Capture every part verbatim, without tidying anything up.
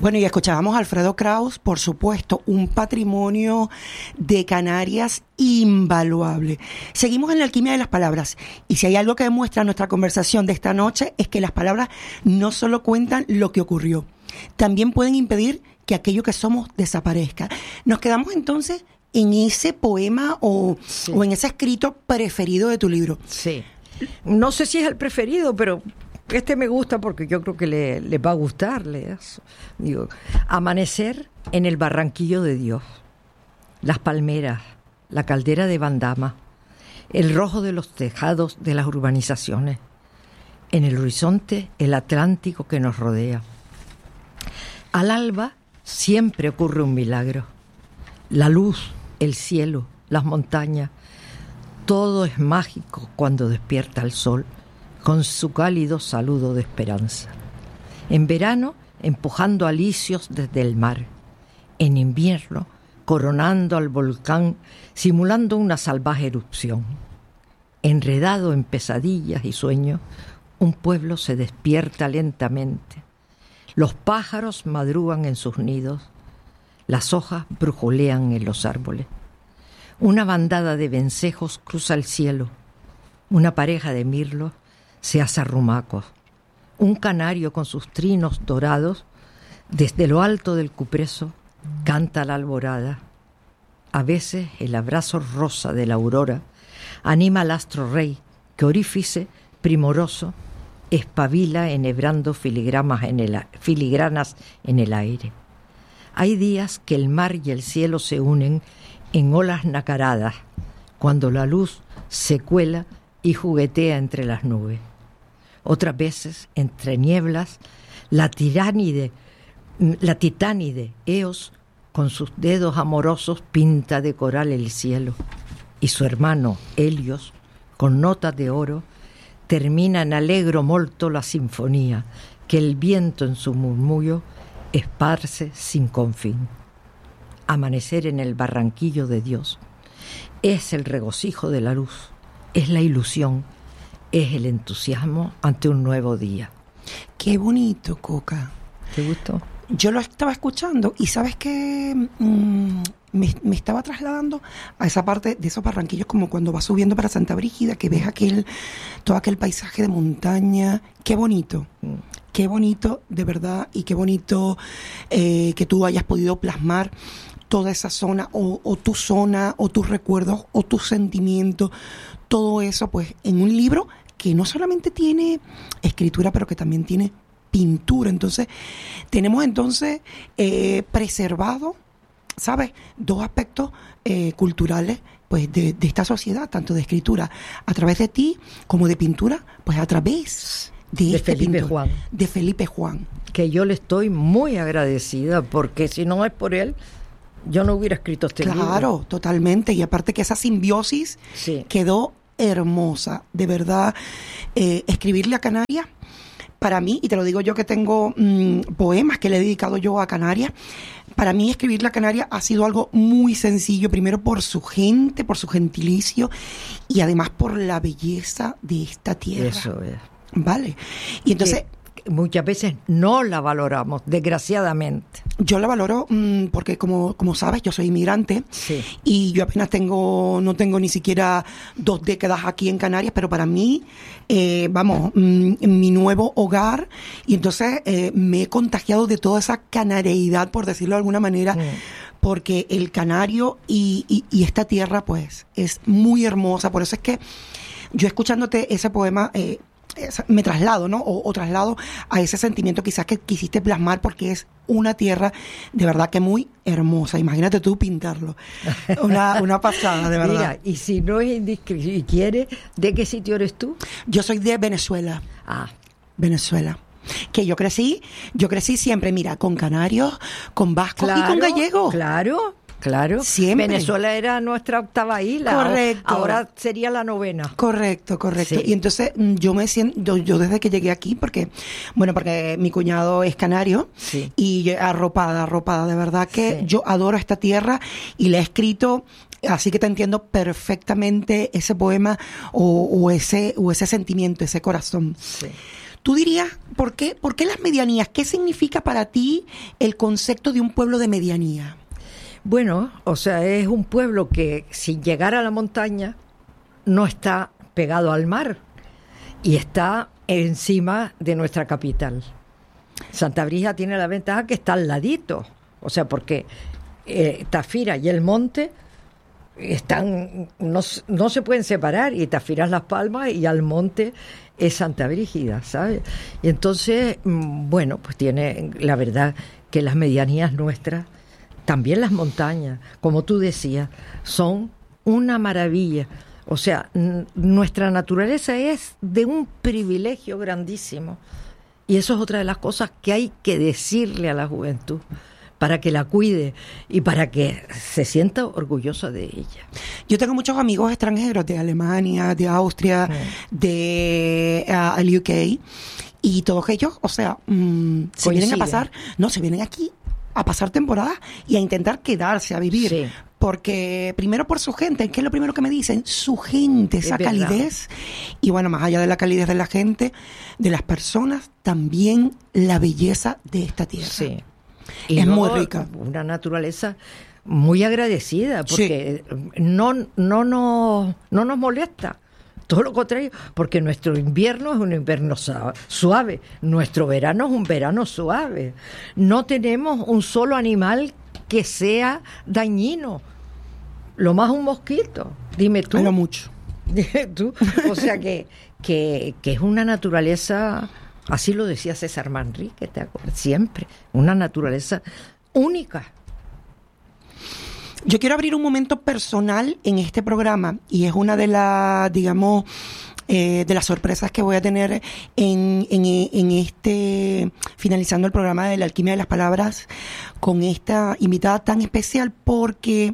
Bueno, y escuchábamos a Alfredo Kraus, por supuesto, un patrimonio de Canarias invaluable. Seguimos en la alquimia de las palabras, y si hay algo que demuestra nuestra conversación de esta noche es que las palabras no solo cuentan lo que ocurrió, también pueden impedir que aquello que somos desaparezca. Nos quedamos entonces en ese poema o, sí. o en ese escrito preferido de tu libro. Sí. No sé si es el preferido, pero este me gusta porque yo creo que le, le va a gustarle. Eso. Digo, amanecer en el barranquillo de Dios, las palmeras, la caldera de Bandama, el rojo de los tejados de las urbanizaciones, en el horizonte el Atlántico que nos rodea. Al alba siempre ocurre un milagro. La luz, el cielo, las montañas, todo es mágico cuando despierta el sol con su cálido saludo de esperanza. En verano, empujando alicios desde el mar. En invierno, coronando al volcán, simulando una salvaje erupción. Enredado en pesadillas y sueños, un pueblo se despierta lentamente. Los pájaros madrugan en sus nidos, las hojas brujulean en los árboles. Una bandada de vencejos cruza el cielo, una pareja de mirlos se hace arrumacos, un canario con sus trinos dorados, desde lo alto del cupreso, canta la alborada. A veces el abrazo rosa de la aurora anima al astro rey, que orífice primoroso espabila enhebrando filigramas en el, filigranas en el aire. Hay días que el mar y el cielo se unen en olas nacaradas, cuando la luz se cuela y juguetea entre las nubes. Otras veces, entre nieblas, la tiránide, la titánide Eos, con sus dedos amorosos, pinta de coral el cielo, y su hermano Helios, con notas de oro, termina en alegro molto la sinfonía, que el viento en su murmullo esparce sin confín. Amanecer en el barranquillo de Dios es el regocijo de la luz, es la ilusión, es el entusiasmo ante un nuevo día. Qué bonito, Coca. ¿Te gustó? Yo lo estaba escuchando y sabes que mmm, me, me estaba trasladando a esa parte de esos barranquillos, como cuando vas subiendo para Santa Brígida, que ves aquel, todo aquel paisaje de montaña. Qué bonito, mm. qué bonito de verdad, y qué bonito eh, que tú hayas podido plasmar toda esa zona, o, o tu zona, o tus recuerdos, o tus sentimientos, todo eso pues en un libro que no solamente tiene escritura, pero que también tiene pintura. Entonces, tenemos entonces eh, preservado, ¿sabes?, dos aspectos eh, culturales pues de, de esta sociedad, tanto de escritura a través de ti, como de pintura, pues a través de, de este Felipe pintor, Juan. de Felipe Juan. Que yo le estoy muy agradecida, porque si no es por él, yo no hubiera escrito este claro, libro. Claro, totalmente. Y aparte que esa simbiosis sí. quedó hermosa. De verdad, eh, escribirle a Canarias, para mí, y te lo digo yo que tengo mmm, poemas que le he dedicado yo a Canarias, para mí escribirle a Canarias ha sido algo muy sencillo, primero por su gente, por su gentilicio, y además por la belleza de esta tierra. Eso es. Vale. Y entonces... Que muchas veces no la valoramos, desgraciadamente. Yo la valoro mmm, porque, como, como sabes, yo soy inmigrante, sí. y yo apenas tengo, no tengo ni siquiera dos décadas aquí en Canarias, pero para mí, eh, vamos, mmm, mi nuevo hogar, y entonces eh, me he contagiado de toda esa canareidad, por decirlo de alguna manera, mm. porque el canario y, y, y esta tierra, pues, es muy hermosa. Por eso es que yo, escuchándote ese poema, eh, me traslado, ¿no? O, o traslado a ese sentimiento quizás que quisiste plasmar, porque es una tierra de verdad que muy hermosa. Imagínate tú pintarlo. Una, una pasada, de verdad. Mira, y si no es indiscreción y quiere, ¿de qué sitio eres tú? Yo soy de Venezuela. Ah. Venezuela. Que yo crecí, yo crecí siempre, mira, con canarios, con vascos claro, y con gallegos. Claro. Claro, siempre. Venezuela era nuestra octava isla. Correcto. Ahora sería la novena. Correcto, correcto. Sí. Y entonces yo me siento, yo, yo desde que llegué aquí, porque, bueno, porque mi cuñado es canario, sí. y yo, arropada, arropada, de verdad que sí. yo adoro esta tierra y la he escrito. Así que te entiendo perfectamente ese poema o, o ese o ese sentimiento, ese corazón. Sí. Tú dirías, ¿por qué, ¿por qué las medianías? ¿Qué significa para ti el concepto de un pueblo de medianía? Bueno, o sea, es un pueblo que sin llegar a la montaña no está pegado al mar y está encima de nuestra capital. Santa Brígida tiene la ventaja que está al ladito, o sea, porque eh, Tafira y el monte están no, no se pueden separar, y Tafira es Las Palmas y Almonte es Santa Brígida, ¿sabes? Y entonces, bueno, pues tiene la verdad que las medianías nuestras, también las montañas, como tú decías, son una maravilla. O sea, n- nuestra naturaleza es de un privilegio grandísimo. Y eso es otra de las cosas que hay que decirle a la juventud, para que la cuide y para que se sienta orgullosa de ella. Yo tengo muchos amigos extranjeros de Alemania, de Austria, mm. de uh, el U K, y todos ellos, o sea, mmm, se vienen a pasar, no, se vienen aquí a pasar temporadas y a intentar quedarse, a vivir. Sí. Porque primero por su gente, ¿qué es lo primero que me dicen? Su gente, esa es calidez. Y bueno, más allá de la calidez de la gente, de las personas, también la belleza de esta tierra. Sí. Y es luego, muy rica. Una naturaleza muy agradecida, porque sí. no, no, no, no nos molesta. Todo lo contrario, porque nuestro invierno es un invierno suave, nuestro verano es un verano suave. No tenemos un solo animal que sea dañino. Lo más un mosquito, dime tú. Pero mucho. Dime tú. O sea que, que, que es una naturaleza, así lo decía César Manrique, ¿te acuerdas? Siempre, una naturaleza única. Yo quiero abrir un momento personal en este programa, y es una de las, digamos, eh, de las sorpresas que voy a tener en, en, en este, finalizando el programa de La Alquimia de las Palabras, con esta invitada tan especial, porque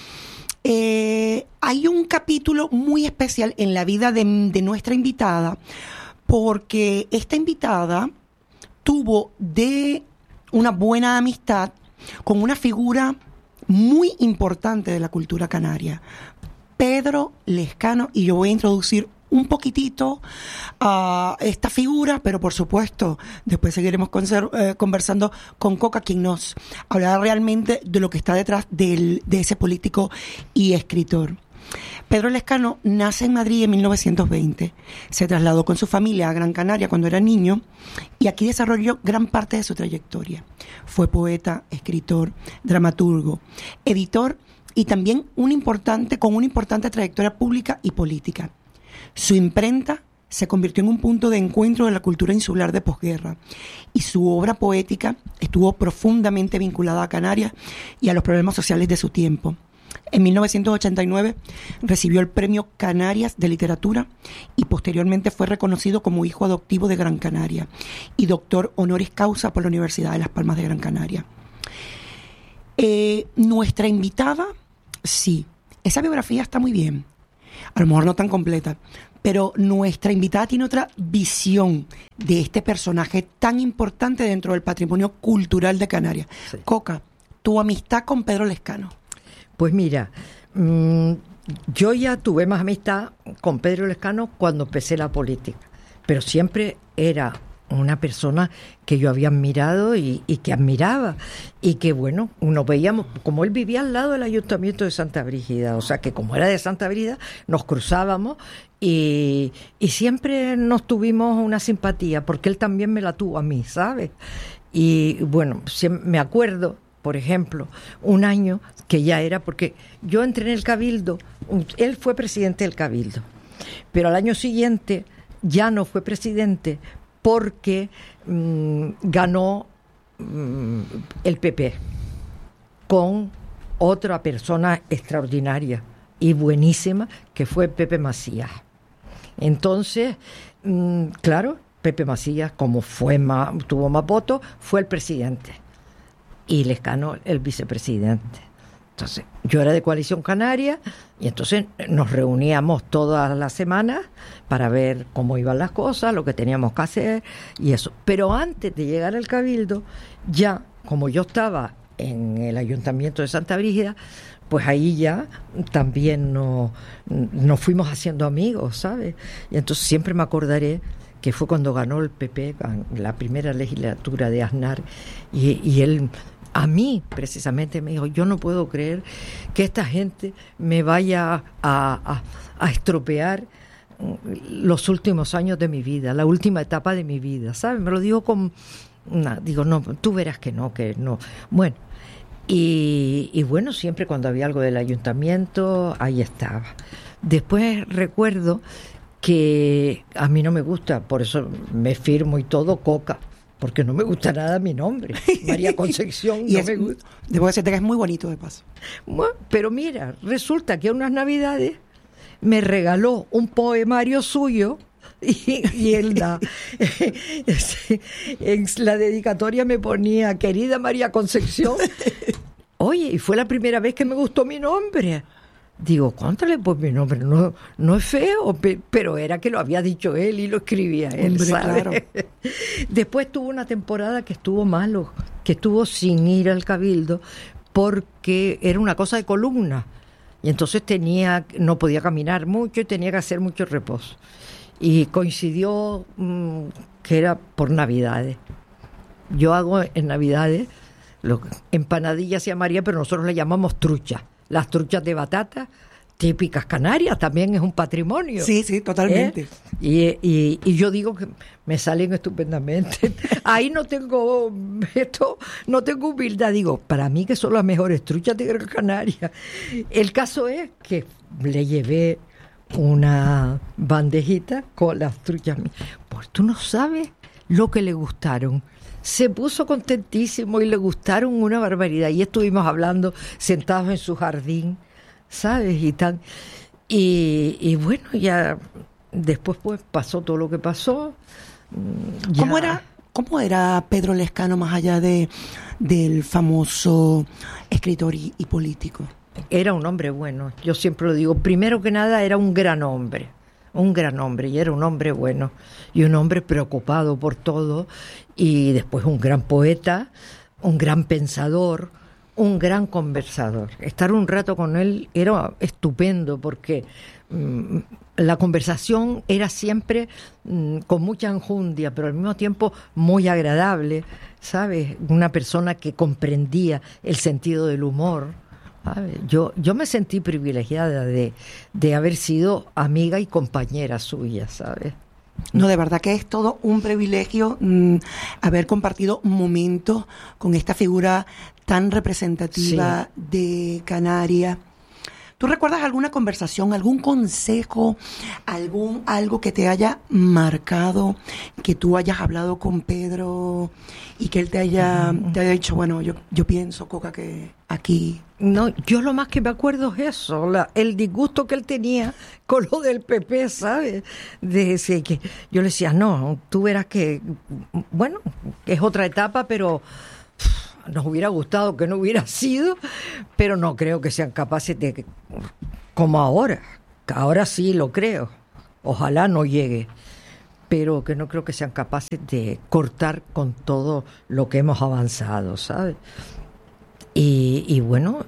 eh, hay un capítulo muy especial en la vida de, de nuestra invitada, porque esta invitada tuvo de una buena amistad con una figura muy importante de la cultura canaria, Pedro Lescano, y yo voy a introducir un poquitito a uh, esta figura, pero por supuesto después seguiremos conser- eh, conversando con Coca, quien nos hablará realmente de lo que está detrás del, de ese político y escritor. Pedro Lescano nace en Madrid en mil novecientos veinte, se trasladó con su familia a Gran Canaria cuando era niño y aquí desarrolló gran parte de su trayectoria. Fue poeta, escritor, dramaturgo, editor y también un importante, con una importante trayectoria pública y política. Su imprenta se convirtió en un punto de encuentro de la cultura insular de posguerra y su obra poética estuvo profundamente vinculada a Canarias y a los problemas sociales de su tiempo. En mil novecientos ochenta y nueve recibió el Premio Canarias de Literatura y posteriormente fue reconocido como hijo adoptivo de Gran Canaria y doctor honoris causa por la Universidad de Las Palmas de Gran Canaria. Eh, nuestra invitada, sí, esa biografía está muy bien, a lo mejor no tan completa, pero nuestra invitada tiene otra visión de este personaje tan importante dentro del patrimonio cultural de Canarias. Sí. Coca, tu amistad con Pedro Lescano. Pues mira, mmm, yo ya tuve más amistad con Pedro Lescano cuando empecé la política, pero siempre era una persona que yo había admirado y, y que admiraba, y que bueno, nos veíamos, como él vivía al lado del Ayuntamiento de Santa Brígida, o sea que como era de Santa Brígida, nos cruzábamos y, y siempre nos tuvimos una simpatía, porque él también me la tuvo a mí, ¿sabes? Y bueno, me acuerdo, por ejemplo, un año que ya era, porque yo entré en el Cabildo, él fue presidente del Cabildo, pero al año siguiente ya no fue presidente porque mmm, ganó mmm, el P P con otra persona extraordinaria y buenísima que fue Pepe Macías. Entonces, mmm, claro, Pepe Macías, como fue más, tuvo más votos, fue el presidente. Y Lescano el vicepresidente. Entonces, yo era de Coalición Canaria y entonces nos reuníamos todas las semanas para ver cómo iban las cosas, lo que teníamos que hacer y eso. Pero antes de llegar al Cabildo, ya, como yo estaba en el Ayuntamiento de Santa Brígida, pues ahí ya también nos, nos fuimos haciendo amigos, ¿sabes? Y entonces siempre me acordaré que fue cuando ganó el P P, la primera legislatura de Aznar, y, y él, a mí precisamente, me dijo, yo no puedo creer que esta gente me vaya a, a, a estropear los últimos años de mi vida, la última etapa de mi vida, ¿sabes? Me lo digo con... Nah, digo, no, tú verás que no, que no. Bueno, y, y bueno, siempre cuando había algo del ayuntamiento, ahí estaba. Después recuerdo que a mí no me gusta, por eso me firmo y todo, Coca, porque no me gusta nada mi nombre, María Concepción. Y no es, me gusta. Debo decirte que es muy bonito de paso. Bueno, pero mira, resulta que a unas navidades me regaló un poemario suyo y, y en, la, en la dedicatoria me ponía, querida María Concepción. Oye, y fue la primera vez que me gustó mi nombre. Digo, cuéntale, pues mi nombre no, no es feo, pero era que lo había dicho él y lo escribía él, Hombre, ¿sabe? claro. Después tuvo una temporada que estuvo malo, que estuvo sin ir al Cabildo, porque era una cosa de columna. Y entonces tenía, no podía caminar mucho y tenía que hacer mucho reposo. Y coincidió mmm, que era por Navidades. Yo hago en Navidades lo, empanadillas y María, pero nosotros le llamamos truchas. Las truchas de batata, típicas canarias, también es un patrimonio. Sí, sí, totalmente. ¿Eh? Y, y, y yo digo que me salen estupendamente. Ahí no tengo esto, no tengo humildad. Digo, para mí que son las mejores truchas de Gran Canaria. El caso es que le llevé una bandejita con las truchas. Pues tú no sabes lo que le gustaron. Se puso contentísimo y le gustaron una barbaridad. Y estuvimos hablando sentados en su jardín, ¿sabes? Y tan y, y bueno, ya después pues pasó todo lo que pasó. Ya. ¿Cómo era, cómo era Pedro Lescano más allá de del famoso escritor y, y político? Era un hombre bueno, yo siempre lo digo. Primero que nada era un gran hombre. Un gran hombre, y era un hombre bueno, y un hombre preocupado por todo, y después un gran poeta, un gran pensador, un gran conversador. Estar un rato con él era estupendo, porque mmm, la conversación era siempre mmm, con mucha enjundia, pero al mismo tiempo muy agradable, ¿sabes? Una persona que comprendía el sentido del humor. Yo, yo me sentí privilegiada de, de haber sido amiga y compañera suya, ¿sabes? No, de verdad que es todo un privilegio mmm, haber compartido momentos con esta figura tan representativa sí. de Canarias. ¿Tú recuerdas alguna conversación, algún consejo, algún algo que te haya marcado, que tú hayas hablado con Pedro y que él te haya, uh-huh. te haya dicho, bueno, yo, yo pienso, Coca, que aquí... No, yo lo más que me acuerdo es eso, la, el disgusto que él tenía con lo del P P, ¿sabes? De ese, que yo le decía, no, tú verás que, bueno, es otra etapa, pero... nos hubiera gustado que no hubiera sido, pero no creo que sean capaces de, como ahora, que ahora sí lo creo, ojalá no llegue, pero que no creo que sean capaces de cortar con todo lo que hemos avanzado, ¿sabes? Y, y bueno,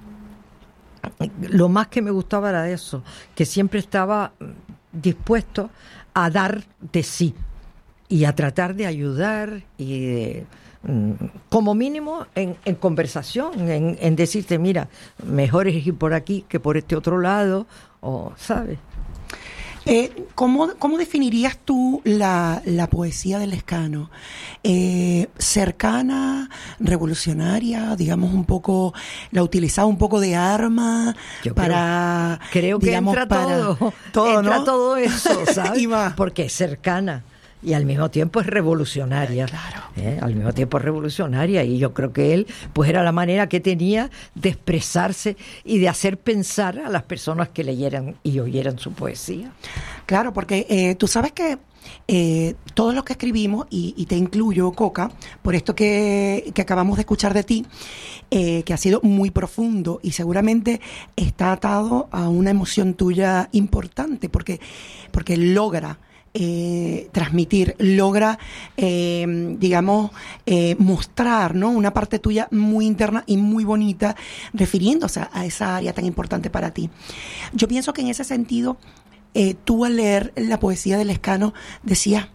lo más que me gustaba era eso, que siempre estaba dispuesto a dar de sí y a tratar de ayudar y de... como mínimo en, en conversación, en, en decirte, mira, mejor es ir por aquí que por este otro lado, o ¿sabes? Eh, ¿cómo, ¿Cómo definirías tú la, la poesía de Lescano? Eh, ¿Cercana, revolucionaria, digamos un poco, la utilizaba un poco de arma Yo para... Creo, creo que digamos, entra para, todo, todo, entra ¿no? todo eso, ¿sabes? Y más. Porque es cercana. Y al mismo tiempo es revolucionaria. Ay, claro. ¿eh? Al mismo tiempo es revolucionaria. Y yo creo que él, pues era la manera que tenía de expresarse y de hacer pensar a las personas que leyeran y oyeran su poesía. Claro, porque eh, tú sabes que eh, todos los que escribimos, y, y te incluyo, Coca, por esto que, que acabamos de escuchar de ti, eh, que ha sido muy profundo y seguramente está atado a una emoción tuya importante, porque, porque logra... Eh, transmitir, logra, eh, digamos, eh, mostrar, ¿no?, una parte tuya muy interna y muy bonita, refiriéndose a esa área tan importante para ti. Yo pienso que en ese sentido, eh, tú al leer la poesía de Lescano decías,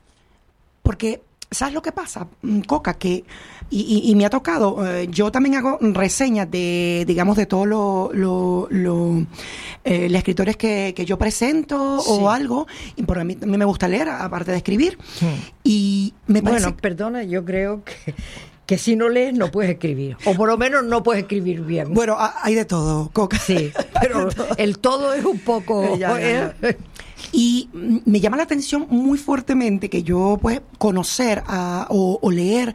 porque ¿sabes lo que pasa, Coca? Que y, y, y me ha tocado, eh, yo también hago reseñas de, digamos, de todos los lo, lo, eh, los escritores que, que yo presento, sí, o algo, y por a mí también me gusta leer, aparte de escribir, sí. Y me parece... Bueno, perdona, yo creo que... que si no lees no puedes escribir, o por lo menos no puedes escribir bien. Bueno, hay de todo, Coca. Sí, pero todo. El todo es un poco... Ya, ya, ya. Y me llama la atención muy fuertemente que yo, pues, conocer a, o, o leer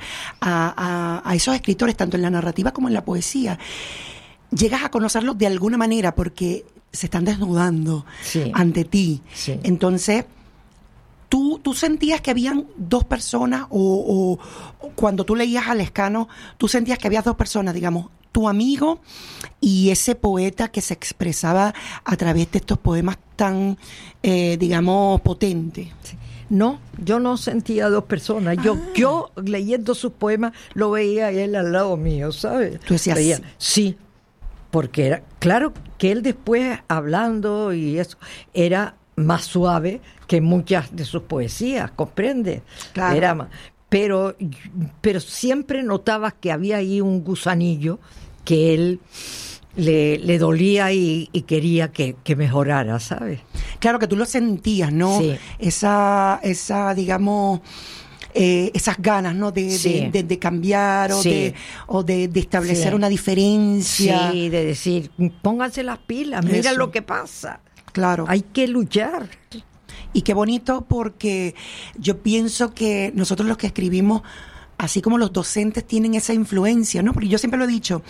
a, a, a esos escritores, tanto en la narrativa como en la poesía, llegas a conocerlos de alguna manera porque se están desnudando, sí, ante ti. Sí. Entonces... ¿Tú, ¿Tú sentías que habían dos personas o, o, o cuando tú leías a Lescano, tú sentías que había dos personas, digamos, tu amigo y ese poeta que se expresaba a través de estos poemas tan, eh, digamos, potentes? Sí. No, yo no sentía dos personas. Yo, ah. yo leyendo sus poemas lo veía él al lado mío, ¿sabes? Tú decías veía, sí. Sí, porque era, claro que él después hablando y eso, era más suave que muchas de sus poesías, ¿comprende? Claro. Era más, pero, pero siempre notabas que había ahí un gusanillo que él le, le dolía y, y quería que, que mejorara, ¿sabes? Claro que tú lo sentías, ¿no? Sí. Esa, esa, digamos... Eh, esas ganas, ¿no? De, sí. de, de, de cambiar o, sí. de, o de, de establecer sí. una diferencia. Sí, de decir, pónganse las pilas, mira Eso. Lo que pasa. Claro. Hay que luchar. Y qué bonito, porque yo pienso que nosotros los que escribimos, así como los docentes tienen esa influencia, ¿no? Porque yo siempre lo he dicho,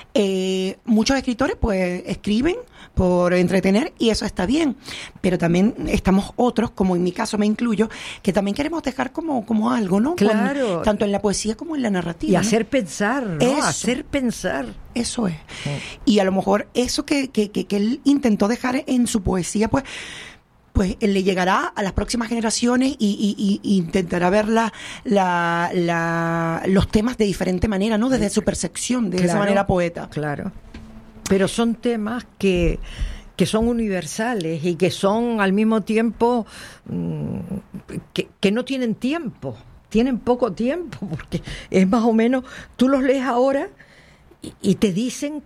eh, muchos escritores pues escriben por entretener y eso está bien, pero también estamos otros, como en mi caso me incluyo, que también queremos dejar como, como algo, ¿no? Claro. Con, tanto en la poesía como en la narrativa. Y ¿no? hacer pensar, ¿no? Eso. Hacer pensar. Eso es. Sí. Y a lo mejor eso que, que, que, que él intentó dejar en su poesía, pues pues él le llegará a las próximas generaciones y, y, y intentará ver la, la, la, los temas de diferente manera, ¿no? Desde su percepción, de claro, esa manera poeta. Claro. Pero son temas que, que son universales y que son al mismo tiempo mmm, que, que no tienen tiempo, tienen poco tiempo, porque es más o menos, tú los lees ahora y, y te dicen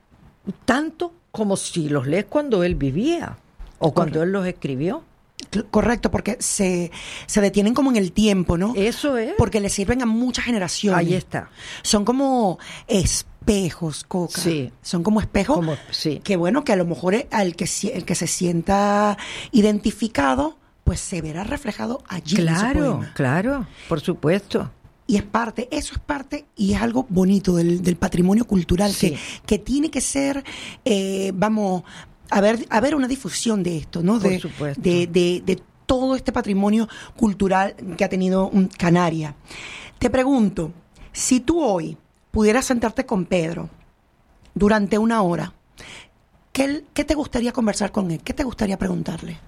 tanto como si los lees cuando él vivía. O cuando Correcto. Él los escribió. Correcto, porque se, se detienen como en el tiempo, ¿no? Eso es. Porque le sirven a muchas generaciones. Ahí está. Son como espejos, Coca. Sí. Son como espejos como, sí. que, bueno, que a lo mejor al que, el que se sienta identificado, pues se verá reflejado allí. Claro, en poema. Claro, por supuesto. Y es parte, eso es parte, y es algo bonito del, del patrimonio cultural, sí. que, que tiene que ser, eh, vamos... A ver, a ver una difusión de esto, ¿no? De, Por supuesto. De, de, de todo este patrimonio cultural que ha tenido Canarias. Te pregunto, si tú hoy pudieras sentarte con Pedro durante una hora, ¿qué, qué te gustaría conversar con él? ¿Qué te gustaría preguntarle?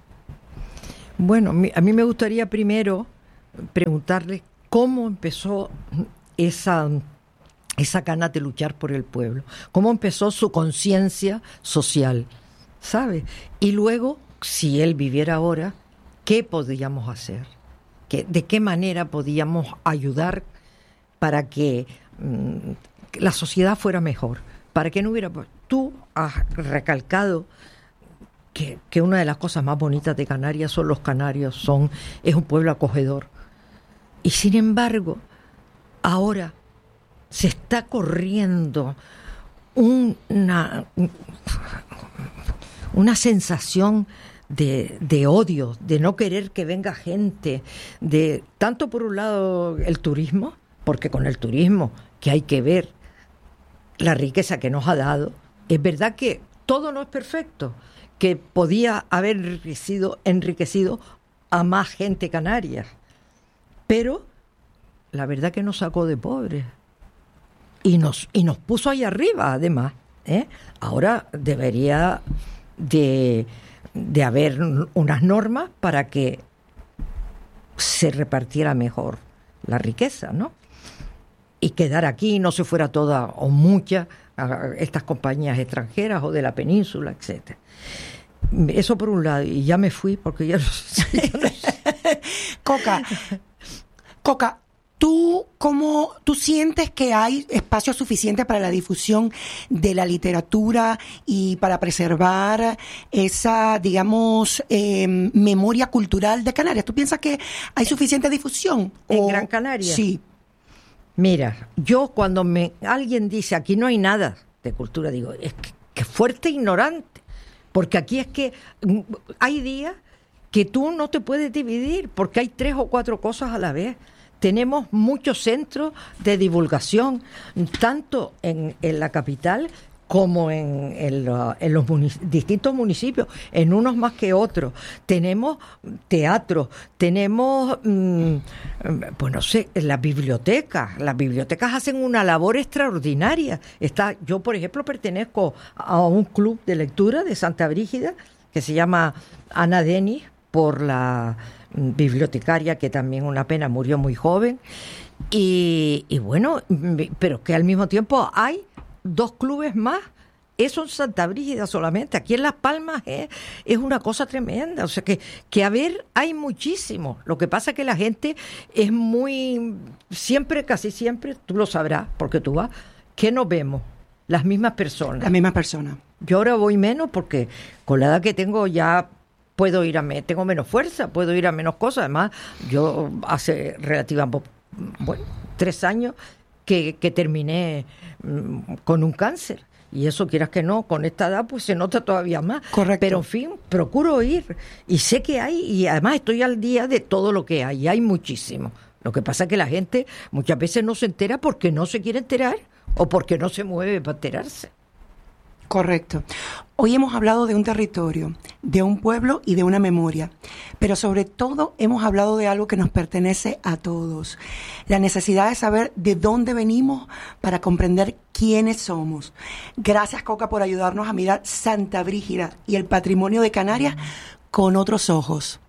Bueno, a mí me gustaría primero preguntarle cómo empezó esa... esa ganas de luchar por el pueblo, cómo empezó su conciencia social, ¿sabe? Y luego, si él viviera ahora, ¿qué podíamos hacer? ¿Qué, ¿De qué manera podíamos ayudar para que mmm, la sociedad fuera mejor? Para que no hubiera... Tú has recalcado que, que una de las cosas más bonitas de Canarias son los canarios, son, es un pueblo acogedor. Y sin embargo, ahora se está corriendo una... una sensación de, de odio, de no querer que venga gente, de tanto por un lado el turismo, porque con el turismo que hay que ver la riqueza que nos ha dado, es verdad que todo no es perfecto, que podía haber enriquecido, enriquecido a más gente canaria, pero la verdad que nos sacó de pobres y nos, y nos puso ahí arriba además, ¿eh? Ahora debería de, de haber unas normas para que se repartiera mejor la riqueza, ¿no? Y quedar aquí, no se fuera toda o mucha a estas compañías extranjeras o de la península, etcétera. Eso por un lado, y ya me fui porque ya no sé. Ya no sé. Coca, Coca, ¿tú cómo tú sientes que hay espacio suficiente para la difusión de la literatura y para preservar esa, digamos, eh, memoria cultural de Canarias? ¿Tú piensas que hay suficiente difusión? ¿En o... Gran Canaria? Sí. Mira, yo cuando me alguien dice aquí no hay nada de cultura, digo, es que, que fuerte ignorante, porque aquí es que hay días que tú no te puedes dividir, porque hay tres o cuatro cosas a la vez. Tenemos muchos centros de divulgación, tanto en, en la capital como en, en, la, en los munic- distintos municipios, en unos más que otros. Tenemos teatro, tenemos, mmm, pues no sé, las bibliotecas. Las bibliotecas hacen una labor extraordinaria. Está, yo, por ejemplo, pertenezco a un club de lectura de Santa Brígida que se llama Ana Denis, por la bibliotecaria, que también, una pena, murió muy joven. Y, y bueno, pero que al mismo tiempo hay dos clubes más, eso en Santa Brígida solamente. Aquí en Las Palmas es, es una cosa tremenda. O sea que, que a ver, hay muchísimo. Lo que pasa es que la gente es muy, siempre, casi siempre, tú lo sabrás, porque tú vas, que nos vemos las mismas personas. Las mismas personas. Yo ahora voy menos porque con la edad que tengo ya puedo ir a me, tengo menos fuerza, puedo ir a menos cosas. Además, yo hace relativamente, bueno, tres años que, que terminé mmm, con un cáncer. Y eso, quieras que no, con esta edad pues se nota todavía más. Correcto. Pero en fin, procuro ir. Y sé que hay, y además estoy al día de todo lo que hay. Y hay muchísimo. Lo que pasa es que la gente muchas veces no se entera porque no se quiere enterar o porque no se mueve para enterarse. Correcto. Hoy hemos hablado de un territorio, de un pueblo y de una memoria, pero sobre todo hemos hablado de algo que nos pertenece a todos, la necesidad de saber de dónde venimos para comprender quiénes somos. Gracias, Coca, por ayudarnos a mirar Santa Brígida y el patrimonio de Canarias con otros ojos.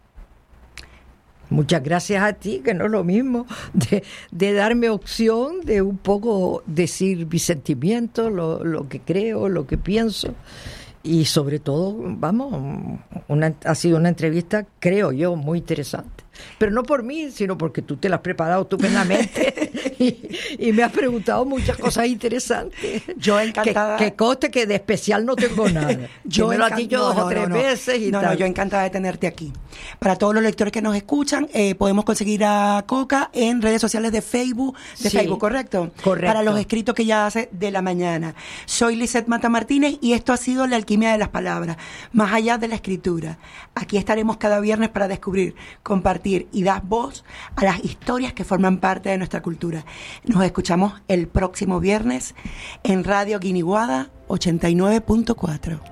Muchas gracias a ti, que no es lo mismo, de, de darme opción de un poco decir mis sentimientos, lo, lo que creo, lo que pienso. Y sobre todo, vamos, una, ha sido una entrevista, creo yo, muy interesante. Pero no por mí, sino porque tú te la has preparado estupendamente y, y me has preguntado muchas cosas interesantes. Yo encantada. Que, que conste que de especial no tengo nada. Yo me lo has encan- dicho no, dos no, o tres no, no. veces y no, tal. No, yo encantada de tenerte aquí. Para todos los lectores que nos escuchan, eh, podemos conseguir a Coca en redes sociales de Facebook, de Sí, Facebook, ¿correcto? correcto. Para los escritos que ella hace de la mañana. Soy Lisette Mata Martínez y esto ha sido La Alquimia de las Palabras, más allá de la escritura. Aquí estaremos cada viernes para descubrir, compartir y dar voz a las historias que forman parte de nuestra cultura. Nos escuchamos el próximo viernes en Radio Guiniguada ochenta y nueve punto cuatro.